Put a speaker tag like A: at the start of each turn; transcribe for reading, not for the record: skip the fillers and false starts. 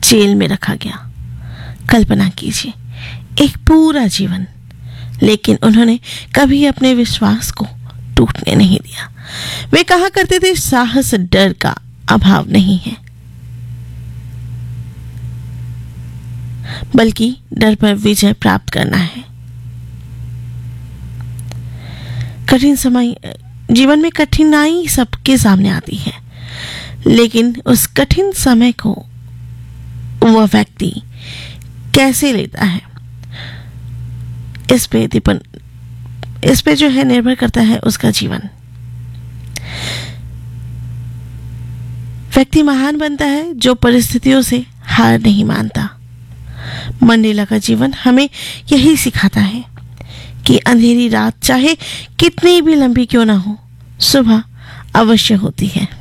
A: Jail में रखा गया। कल्पना कीजिए, एक पूरा जीवन, लेकिन उन्होंने कभी अपने विश्वास को टूटने नहीं दिया। वे कहा करते थे, साहस डर का अभाव नहीं है, बल्कि डर पर विजय प्राप्त करना है। कठिन समय, जीवन में कठिनाई सबके सामने आती है, लेकिन उस कठिन समय को वह व्यक्ति कैसे लेता है, इस पे जो है निर्भर करता है उसका जीवन। व्यक्ति महान बनता है जो परिस्थितियों से हार नहीं मानता। मंडेला का जीवन हमें यही सिखाता है कि अंधेरी रात चाहे कितनी भी लंबी क्यों ना हो, सुबह अवश्य होती है।